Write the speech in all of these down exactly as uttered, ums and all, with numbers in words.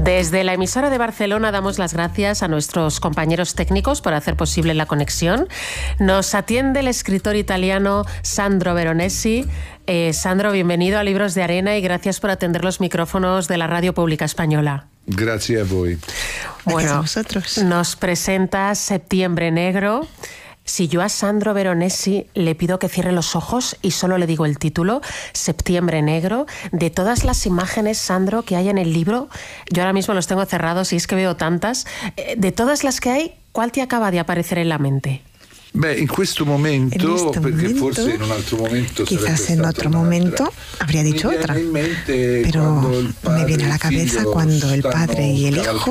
Desde la emisora de Barcelona damos las gracias a nuestros compañeros técnicos por hacer posible la conexión. Nos atiende el escritor italiano Sandro Veronesi. Eh, Sandro, bienvenido a Libros de Arena y gracias por atender los micrófonos de la Radio Pública Española. Gracias a voi. Bueno, a vosotros. Nos presenta Septiembre Negro. Si yo a Sandro Veronesi le pido que cierre los ojos y solo le digo el título, Septiembre Negro, de todas las imágenes, Sandro, que hay en el libro, yo ahora mismo los tengo cerrados y es que veo tantas, de todas las que hay, ¿cuál te acaba de aparecer en la mente? Beh, in questo momento, en este perché momento, forse in un altro momento quizás en otro momento habría dicho otra, pero me viene a la cabeza cuando el padre y el hijo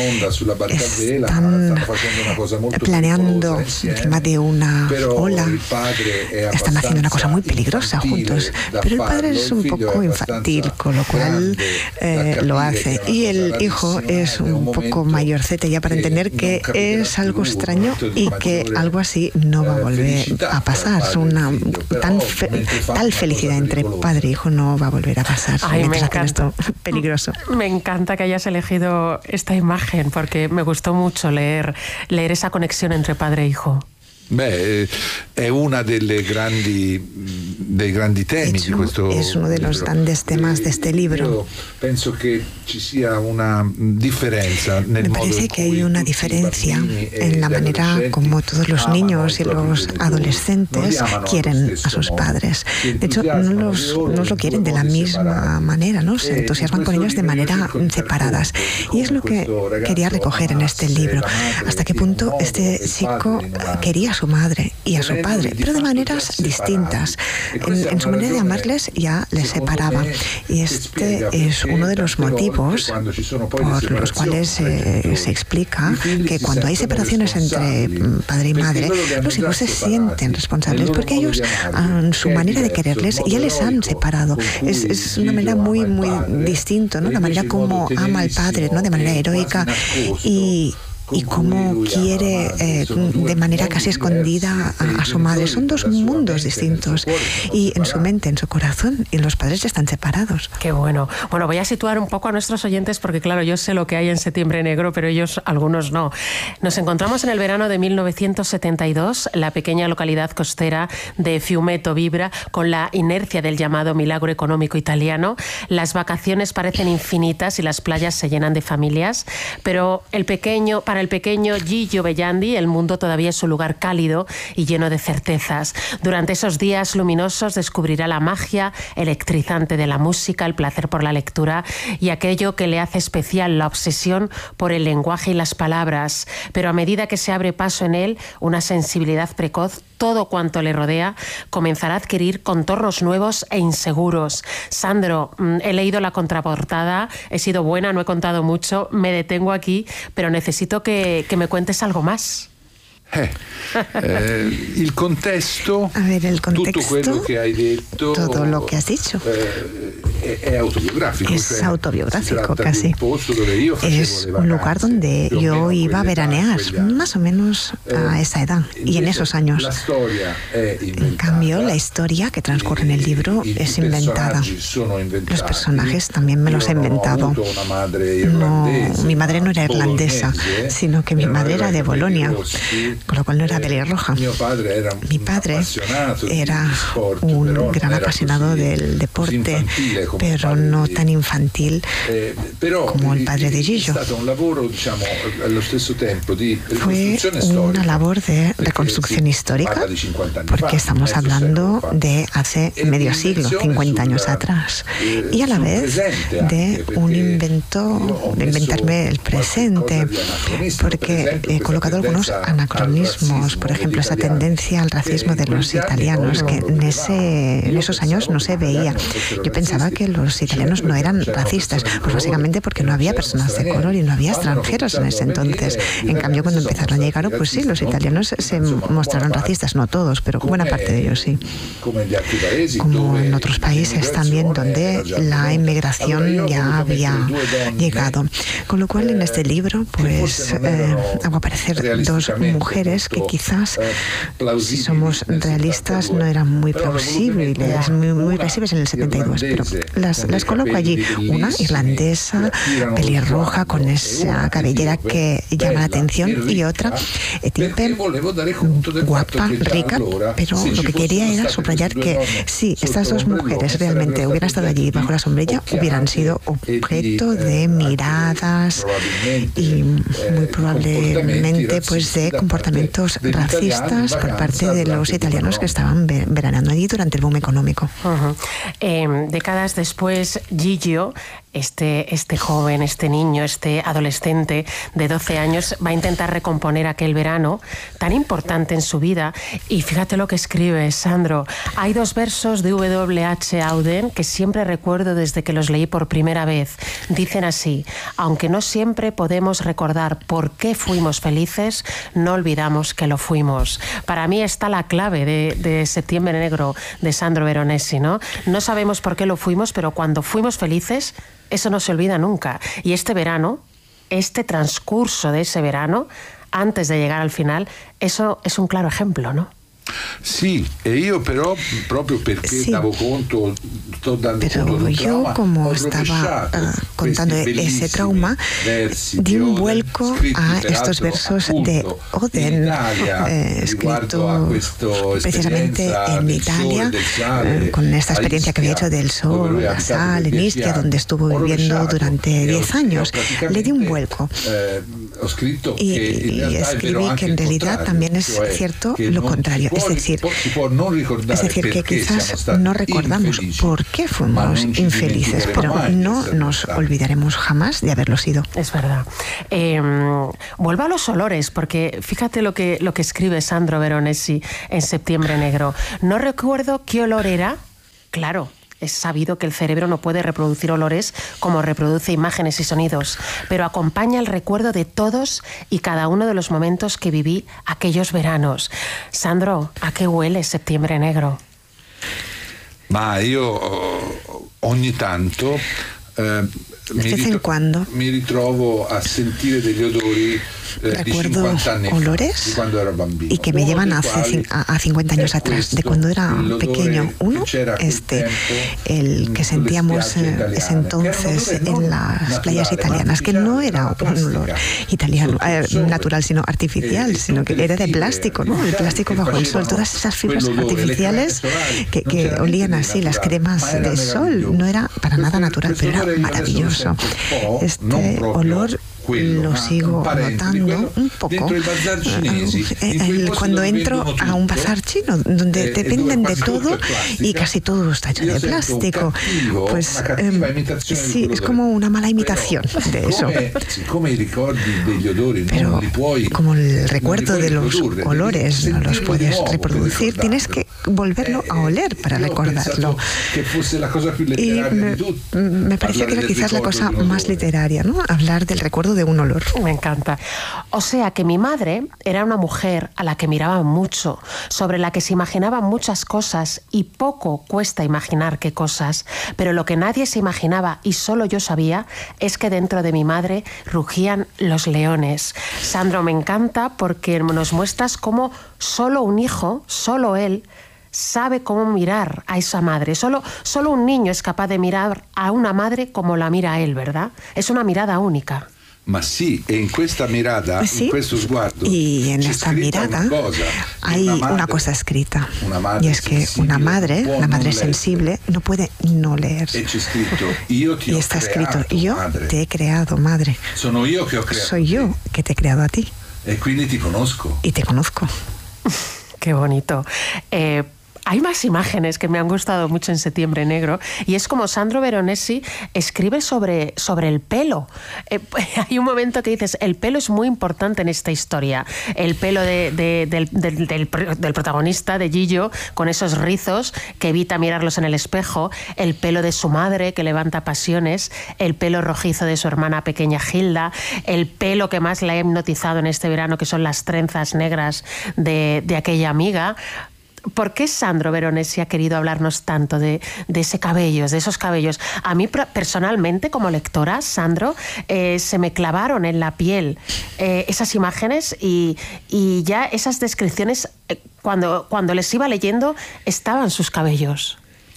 están planeando encima de una ola, están haciendo una cosa muy peligrosa juntos, pero el padre es un poco infantil, con lo cual eh, lo hace, y el hijo es un poco mayorcete ya para entender que es algo extraño y que algo así no va a volver a pasar. Una tan fe, tal felicidad entre padre e hijo no va a volver a pasar. Ay, me encanta. Esto peligroso. Me encanta que hayas elegido esta imagen porque me gustó mucho leer, leer esa conexión entre padre e hijo. Beh, è una delle grandi, dei grandi temi hecho, di questo es uno de los libro. grandes temas de este libro. Io penso che ci sia una differenza nel Me modo parece in que cui hay una tutti i diferencia bambini e en la gli manera adolescenti como todos los amano niños y i propri los genitori. adolescentes Non li amano quieren allo a stesso sus modo. padres. Si De hecho, no entusiasmano los, di loro no in lo due quieren de la modi misma separati. manera, ¿no? Se E in entusiasman con questo ellos de libro manera cerco di far separadas. conto Y es lo que questo ragazzo quería recoger en este amasse libro. la madre Hasta qué in un punto modo este e il chico padre in un altro. quería a su madre y a su padre, pero de maneras distintas. En, en su manera de amarles ya les separaba. Y este es uno de los motivos por los cuales eh, se explica que cuando hay separaciones entre padre y madre, los hijos se sienten responsables porque ellos, en su manera de quererles, ya les han separado. Es, es una manera muy, muy distinta, ¿no? La manera como ama al padre, ¿no? De manera heroica y y cómo quiere eh, de manera casi escondida a, a su madre. Son dos mundos distintos y en su mente, en su corazón, y los padres ya están separados. Qué bueno. Bueno, voy a situar un poco a nuestros oyentes porque claro, yo sé lo que hay en Septiembre Negro, pero ellos, algunos no. Nos encontramos en el verano de mil novecientos setenta y dos, la pequeña localidad costera de Fiumeto vibra con la inercia del llamado milagro económico italiano. Las vacaciones parecen infinitas y las playas se llenan de familias, pero el pequeño, para el pequeño Gigio Bellandi, el mundo todavía es un lugar cálido y lleno de certezas. Durante esos días luminosos descubrirá la magia electrizante de la música, el placer por la lectura y aquello que le hace especial, la obsesión por el lenguaje y las palabras. Pero a medida que se abre paso en él una sensibilidad precoz, todo cuanto le rodea comenzará a adquirir contornos nuevos e inseguros. Sandro, he leído la contraportada, he sido buena, no he contado mucho, me detengo aquí, pero necesito que, que me cuentes algo más. Eh, eh, il contesto, a ver, el contexto, tutto quello che hai detto, todo lo que has dicho, eh, è, è autobiográfico. Es cioè, autobiográfico casi. Un es un lugar donde yo iba a veranear, más o menos a esa edad y en esos años. En cambio, la historia que transcurre en el libro es inventada. Los personajes también me los he inventado. No, mi madre no era irlandesa, sino que mi madre era de Bolonia, con lo cual no era pelirroja. Mi padre era un gran apasionado del deporte, pero no tan infantil como el padre de Gigio. Fue una labor de reconstrucción histórica, porque estamos hablando de hace medio siglo, cincuenta años atrás, y a la vez de un invento, de inventarme el presente, porque he colocado algunos anacronismos, por ejemplo, esa tendencia al racismo de los italianos, que en, ese, en esos años no se veía. Yo pensaba que los italianos no eran racistas, pues básicamente porque no había personas de color y no había extranjeros en ese entonces. En cambio, cuando empezaron a llegar, pues sí, los italianos se mostraron racistas, no todos, pero buena parte de ellos sí. Como en otros países también, donde la inmigración ya había llegado. Con lo cual, en este libro, pues eh, hago aparecer dos mujeres mujeres que quizás, si somos realistas, no eran muy plausibles, muy, muy visibles en el setenta y dos, pero las, las coloco allí. Una irlandesa, pelirroja, con esa cabellera que llama la atención, y otra etíope, guapa, rica, pero lo que quería era subrayar que si estas dos mujeres realmente hubieran estado allí bajo la sombrilla, hubieran sido objeto de miradas y muy probablemente pues de comportamientos racistas por parte de los italianos que estaban veraneando allí durante el boom económico. Uh-huh. eh, décadas después, Gigio, Este, este joven, este niño, este adolescente de doce años va a intentar recomponer aquel verano tan importante en su vida. Y fíjate lo que escribe Sandro. Hay dos versos de W H Auden que siempre recuerdo desde que los leí por primera vez. Dicen así: aunque no siempre podemos recordar por qué fuimos felices, no olvidamos que lo fuimos. Para mí está la clave de, de Septiembre Negro de Sandro Veronesi, ¿no? No sabemos por qué lo fuimos, pero cuando fuimos felices, eso no se olvida nunca. Y este verano, este transcurso de ese verano, antes de llegar al final, eso es un claro ejemplo, ¿no? Sì, e io però proprio perché sì. davo conto, sto dando pero conto yo trauma, como estaba uh, contando ese trauma, di un vuelco a estos versos de Oden, eh, escrito precisamente en Italia, eh, con esta experiencia que había hecho del sol, la sal, en Ischia, donde estuvo viviendo durante diez años. Le di un vuelco y, y escribí que en realidad también es cierto lo contrario. Es decir, es decir, que quizás no recordamos por qué fuimos infelices, pero no nos olvidaremos jamás de haberlo sido. Es verdad. Eh, vuelvo a los olores, porque fíjate lo que, lo que escribe Sandro Veronesi en Septiembre Negro. No recuerdo qué olor era, claro. Es sabido que el cerebro no puede reproducir olores como reproduce imágenes y sonidos, pero acompaña el recuerdo de todos y cada uno de los momentos que viví aquellos veranos. Sandro, ¿a qué huele Septiembre Negro? Ma io ogni tanto eh, mi, ritro- mi ritrovo a sentire degli odori recuerdo olores y que me llevan hace a cincuenta años atrás, de cuando era pequeño. Uno, este, el que sentíamos ese entonces en las playas italianas, que no era un olor italiano, eh, natural, sino artificial, sino que era de plástico, ¿no? El plástico bajo el sol, todas esas fibras artificiales que, que olían así, las cremas de sol, no era para nada natural, pero era maravilloso. Este olor lo sigo notando un poco cuando entro a un bazar chino, donde dependen de todo y casi todo está hecho de plástico. Pues eh, sí, es como una mala imitación de eso. Pero como el recuerdo de los olores no los puedes reproducir, tienes que volverlo a oler para recordarlo. Y me, me pareció que era quizás la cosa más literaria, ¿no? Hablar del recuerdo de un olor. Me encanta. O sea que mi madre era una mujer a la que miraba mucho, sobre la que se imaginaban muchas cosas y poco cuesta imaginar qué cosas, pero lo que nadie se imaginaba y solo yo sabía es que dentro de mi madre rugían los leones. Sandro, me encanta porque nos muestras cómo solo un hijo, solo él, sabe cómo mirar a esa madre. Solo, solo un niño es capaz de mirar a una madre como la mira a él, ¿verdad? Es una mirada única. Ma sì, e in questa mirada, sí, in questo sguardo, y en esta mirada cosa, hay una, madre, una cosa escrita, una y es que una madre, la madre sensible, no puede no leer. Scritto, io ti y está escrito, yo madre. te he creado, madre. Sono io che ho creato Soy yo te. que te he creado a ti. E quindi ti conosco. Y te conozco. Qué bonito. Eh, Hay más imágenes que me han gustado mucho en Septiembre Negro, y es como Sandro Veronesi escribe sobre, sobre el pelo. Eh, hay un momento que dices, el pelo es muy importante en esta historia. El pelo de, de, del, del, del, del protagonista, de Gigio, con esos rizos que evita mirarlos en el espejo, el pelo de su madre que levanta pasiones, el pelo rojizo de su hermana pequeña Hilda, el pelo que más la ha hipnotizado en este verano, que son las trenzas negras de, de aquella amiga. ¿por qué Sandro Veronesi ha querido hablarnos tanto de, de ese cabello, de esos cabellos? A mí personalmente, como lectora, Sandro, eh, se me clavaron en la piel eh, esas imágenes y, y ya esas descripciones, eh, cuando, cuando les iba leyendo, estaban sus cabellos.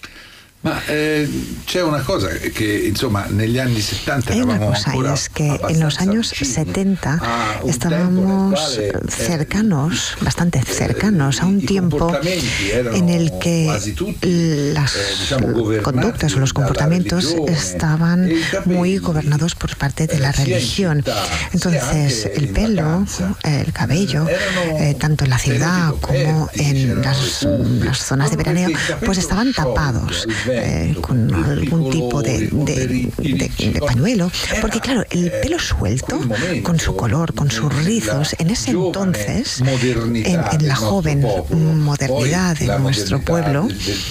Ma eh, c'è una cosa che insomma negli anni settanta hay una cosa, y es que en los años setenta estábamos cercanos, bastante cercanos a un tiempo en el que las conductas o los comportamientos estaban muy gobernados por parte de la religión. Entonces el pelo, el cabello, eh, tanto en la ciudad como en las, las zonas de veraneo, pues estaban tapados Eh, con algún tipo de, de, de, de pañuelo, porque claro, el pelo suelto, con su color, con sus rizos, en ese entonces, en, en la joven modernidad de nuestro pueblo,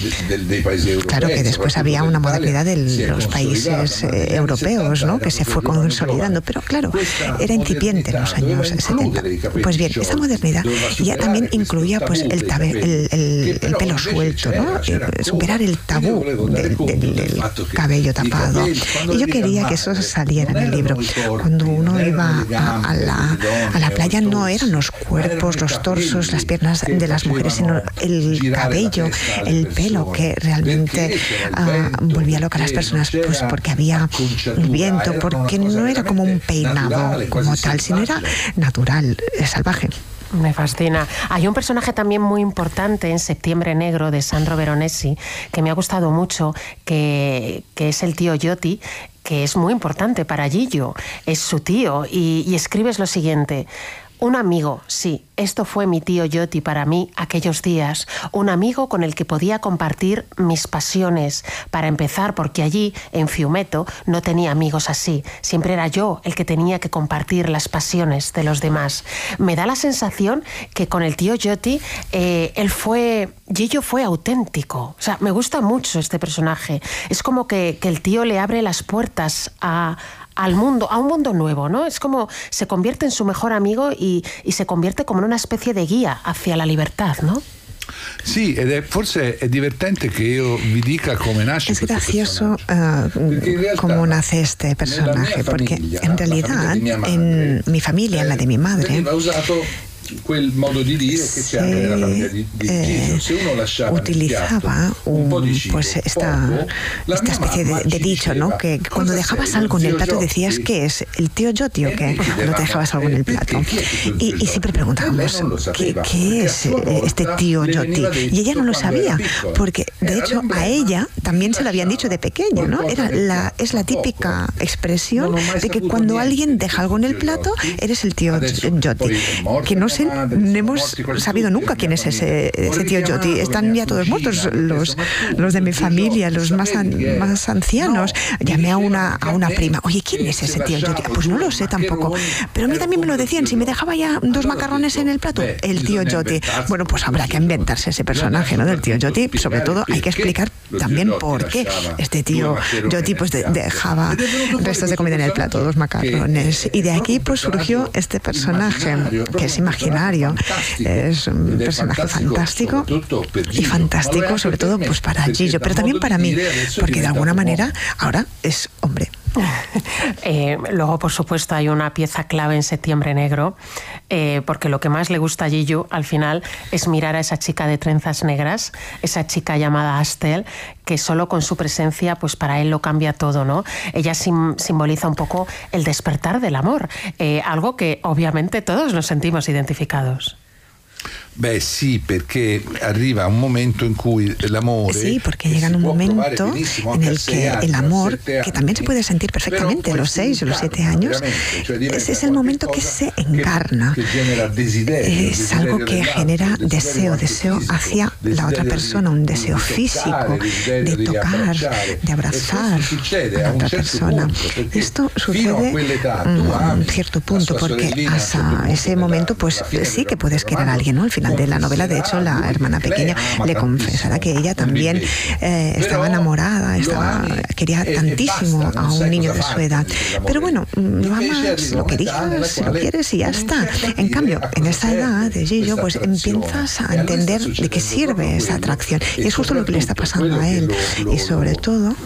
claro que después había una modernidad de los países eh, europeos, ¿no?, que se fue consolidando, pero claro, era incipiente en los años setenta. Pues bien, esa modernidad ya también incluía pues el, tabe, el, el, el pelo suelto, ¿no?, superar el tabú Del, del, del cabello tapado. Y yo quería que eso saliera en el libro. Cuando uno iba a, a, la, a la playa, no eran los cuerpos, los torsos, las piernas de las mujeres, sino el cabello, el pelo que realmente uh, volvía loca a las personas, pues porque había viento, porque no era como un peinado como tal, sino era natural, salvaje. Me fascina. Hay un personaje también muy importante en Septiembre Negro de Sandro Veronesi que me ha gustado mucho, que, que es el tío Yotti, que es muy importante para Gillo. Es su tío y, y escribes lo siguiente: un amigo, sí, esto fue mi tío Yotti para mí aquellos días, un amigo con el que podía compartir mis pasiones. Para empezar, porque allí, en Fiumeto, no tenía amigos así. Siempre era yo el que tenía que compartir las pasiones de los demás. Me da la sensación que con el tío Yotti, eh, él fue... Gillo fue auténtico. O sea, me gusta mucho este personaje. Es como que, que el tío le abre las puertas a... al mundo, a un mundo nuevo, ¿no? Es como se convierte en su mejor amigo y, y se convierte como en una especie de guía hacia la libertad, ¿no? Sì, ed è forse è divertente che io vi dica come nasce. Es gracioso uh, cómo nace este personaje, porque en realidad en mi familia, en la de mi madre, quel modo di dire che c'è anche nella famiglia di, di Gillo. Se uno lasciava utilizaba un, pues esta, esta especie de, de dicho, ¿no?, que cuando dejabas algo en el plato decías, ¿qué es? ¿El tío Yotti o qué? Cuando te dejabas algo en el plato. Y, y siempre preguntábamos, ¿qué, ¿qué es este tío Yotti? Y ella no lo sabía, porque de hecho a ella también se lo habían dicho de pequeña, ¿no? Era la, es la típica expresión de que cuando alguien deja algo en el plato, eres el tío Yotti, que no no hemos sabido nunca quién es ese, ese tío Yotti. Están ya todos muertos, los, los de mi familia, los más, an, más ancianos. Llamé a una, a una prima, oye, ¿quién es ese tío Yotti? Pues no lo sé tampoco, pero a mí también me lo decían, si me dejaba ya dos macarrones en el plato, el tío Yotti. Bueno, pues habrá que inventarse ese personaje, ¿no?, del tío Yotti. Sobre todo hay que explicar también por qué este tío Yotti pues de, dejaba restos de comida en el plato, dos macarrones. Y de aquí pues surgió este personaje, que es imaginario. Es un personaje fantástico y fantástico sobre todo pues para Gillo, pero también para mí, porque de alguna manera ahora es hombre. Eh, luego, por supuesto, hay una pieza clave en Septiembre Negro, eh, porque lo que más le gusta a Gillo al final es mirar a esa chica de trenzas negras, esa chica llamada Astel, que solo con su presencia, pues para él lo cambia todo, ¿no? Ella sim simboliza un poco el despertar del amor, eh, algo que obviamente todos nos sentimos identificados. Beh sì, perché arriva un momento in cui l'amore... Sí, porque llega un momento en el que el amor, que también se puede sentir perfectamente a los seis o los siete años, ese es el momento que se encarna. Es algo que genera deseo, deseo hacia la otra persona, un deseo físico, de tocar, de abrazar a la otra persona. Esto sucede a un cierto punto, porque hasta ese momento, pues sí que puedes querer a alguien, ¿no? Al final final de la novela, de hecho, la hermana pequeña le confesará que ella también eh, estaba enamorada, estaba, quería tantísimo a un niño de su edad. Pero bueno, lo amas, lo querías, lo quieres y ya está. En cambio, en esa edad de Gillo, pues empiezas a entender de qué sirve esa atracción. Y es justo lo que le está pasando a él. Y sobre todo,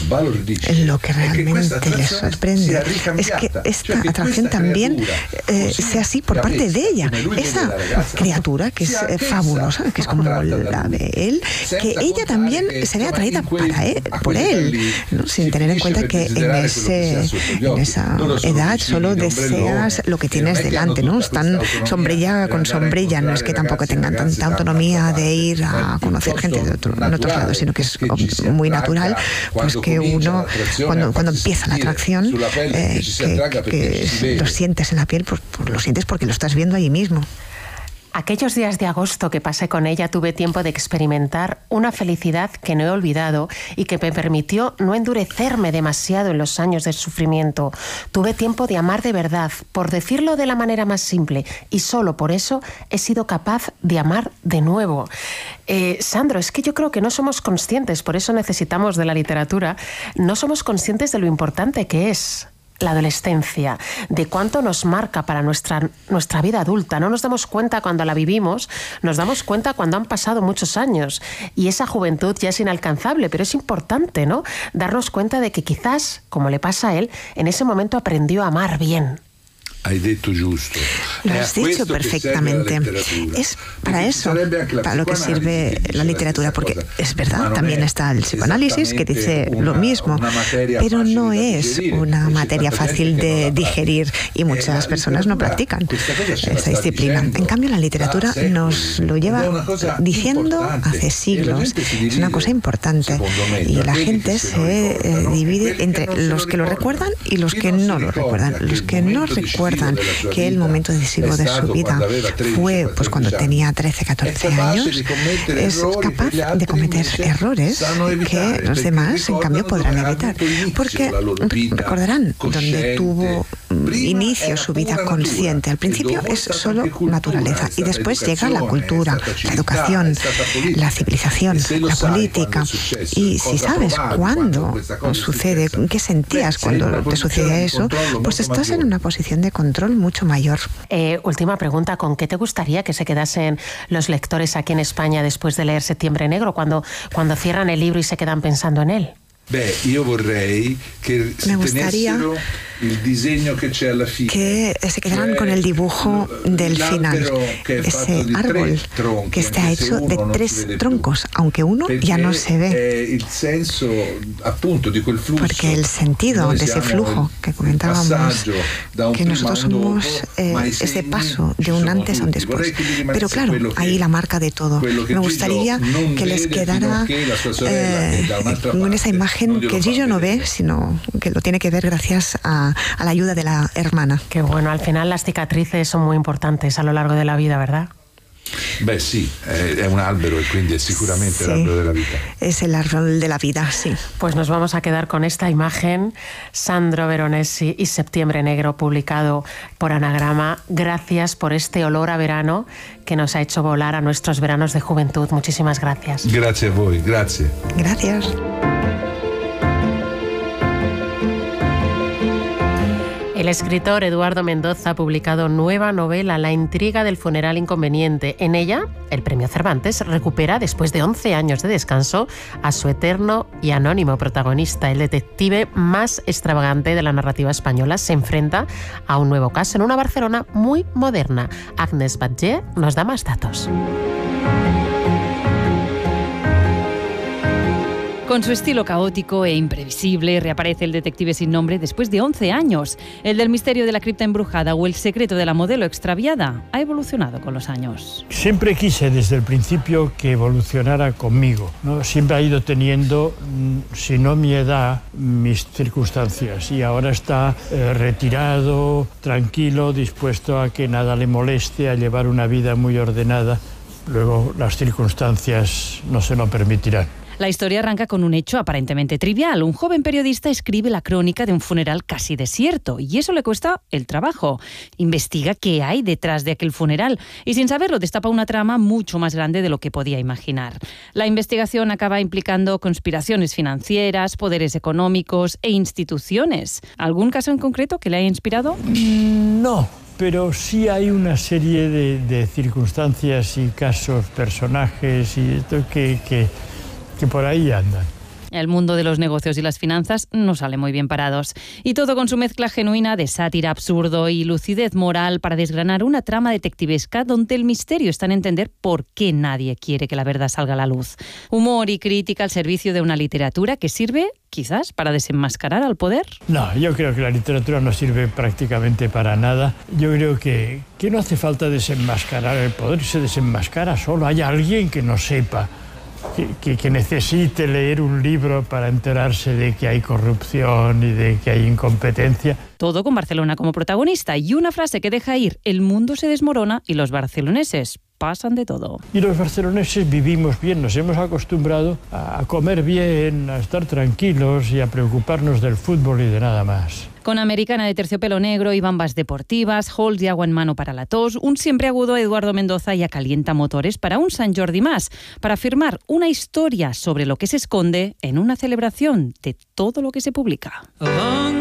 lo que realmente le sorprende es que esta atracción también eh, sea así por parte de ella. Esa criatura que es eh, fabulosa, que es como la ve él, que ella también se ve atraída para él, por él, ¿no? Sin tener en cuenta que en, ese, en esa edad solo deseas lo que tienes delante, ¿no? Están sombrilla con sombrilla, no es que tampoco tengan tanta autonomía de ir a conocer gente de otro, en otros lados, sino que es muy natural, pues que uno, cuando, cuando empieza la atracción, eh, que, que lo sientes en la piel, pues, pues lo sientes porque lo estás viendo allí mismo. Aquellos días de agosto que pasé con ella tuve tiempo de experimentar una felicidad que no he olvidado y que me permitió no endurecerme demasiado en los años del sufrimiento. Tuve tiempo de amar de verdad, por decirlo de la manera más simple, y solo por eso he sido capaz de amar de nuevo. Eh, Sandro, es que yo creo que no somos conscientes, por eso necesitamos de la literatura, no somos conscientes de lo importante que es la adolescencia, de cuánto nos marca para nuestra, nuestra vida adulta. No nos damos cuenta cuando la vivimos, nos damos cuenta cuando han pasado muchos años y esa juventud ya es inalcanzable, pero es importante, ¿no? Darnos cuenta de que quizás, como le pasa a él, en ese momento aprendió a amar bien. Hai detto giusto. Lo has dicho perfectamente. Es para eso, para lo que sirve la literatura, porque es verdad, también está el psicoanálisis que dice lo mismo, pero no es una materia fácil de digerir y muchas personas no practican esa disciplina. En cambio, la literatura nos lo lleva diciendo hace siglos. Es una cosa importante y la gente se eh, divide entre los que lo recuerdan y los que no lo recuerdan. Los que no recuerdan que el momento decisivo de su vida fue pues cuando tenía trece, catorce años, es capaz de cometer errores que los demás en cambio podrán evitar, porque recordarán donde tuvo inicio su vida consciente. Al principio es solo naturaleza y después llega la cultura, la educación, la civilización, la política. Y si sabes cuándo sucede, qué sentías cuando te sucede eso, pues estás en una posición de control mucho mayor. Eh, última pregunta, ¿con qué te gustaría que se quedasen los lectores aquí en España después de leer Septiembre Negro, cuando, cuando cierran el libro y se quedan pensando en él? Beh, io vorrei che Me gustaría que se quedaran con el dibujo del final, ese árbol que está hecho de tres troncos, aunque uno ya no se ve, porque el sentido de ese flujo que comentábamos, que nosotros somos eh, ese paso de un antes a un después, pero claro, ahí la marca de todo. Me gustaría que les quedara eh, con esa imagen que Gillo no ve, sino que lo tiene que ver gracias a a la ayuda de la hermana. Qué bueno, al final las cicatrices son muy importantes a lo largo de la vida, ¿verdad? Beh sì, è un albero e quindi è sicuramente sí, l'albero della vita. Es el árbol de la vida, sí. Pues nos vamos a quedar con esta imagen, Sandro Veronesi y Septiembre Negro, publicado por Anagrama. Gracias por este olor a verano que nos ha hecho volar a nuestros veranos de juventud. Muchísimas gracias. Grazie a voi, grazie. Gracias. El escritor Eduardo Mendoza ha publicado nueva novela, La intriga del funeral inconveniente. En ella, el premio Cervantes recupera, después de once años de descanso, a su eterno y anónimo protagonista. El detective más extravagante de la narrativa española se enfrenta a un nuevo caso en una Barcelona muy moderna. Agnes Batlle nos da más datos. Con su estilo caótico e imprevisible, reaparece el detective sin nombre después de once años. El del misterio de la cripta embrujada o el secreto de la modelo extraviada ha evolucionado con los años. Siempre quise desde el principio que evolucionara conmigo, ¿no? Siempre ha ido teniendo, si no mi edad, mis circunstancias. Y ahora está eh, retirado, tranquilo, dispuesto a que nada le moleste, a llevar una vida muy ordenada. Luego las circunstancias no se lo permitirán. La historia arranca con un hecho aparentemente trivial. Un joven periodista escribe la crónica de un funeral casi desierto y eso le cuesta el trabajo. Investiga qué hay detrás de aquel funeral y sin saberlo destapa una trama mucho más grande de lo que podía imaginar. La investigación acaba implicando conspiraciones financieras, poderes económicos e instituciones. ¿Algún caso en concreto que le haya inspirado? No, pero sí hay una serie de, de circunstancias y casos, personajes y esto que, que, que por ahí andan. El mundo de los negocios y las finanzas no sale muy bien parados. Y todo con su mezcla genuina de sátira, absurdo y lucidez moral para desgranar una trama detectivesca donde el misterio está en entender por qué nadie quiere que la verdad salga a la luz. Humor y crítica al servicio de una literatura que sirve, quizás, para desenmascarar al poder. No, yo creo que la literatura no sirve prácticamente para nada. Yo creo que, que no hace falta desenmascarar el poder, se desenmascara solo. Hay alguien que no sepa. Que, que, que necesite leer un libro para enterarse de que hay corrupción y de que hay incompetencia. Todo con Barcelona como protagonista y una frase que deja ir: el mundo se desmorona y los barceloneses pasan de todo. Y los barceloneses vivimos bien, nos hemos acostumbrado a comer bien, a estar tranquilos y a preocuparnos del fútbol y de nada más. Con Americana de terciopelo negro y bambas deportivas, halls de agua en mano para la tos, un siempre agudo Eduardo Mendoza y acalienta motores para un Sant Jordi más, para afirmar una historia sobre lo que se esconde en una celebración de todo lo que se publica.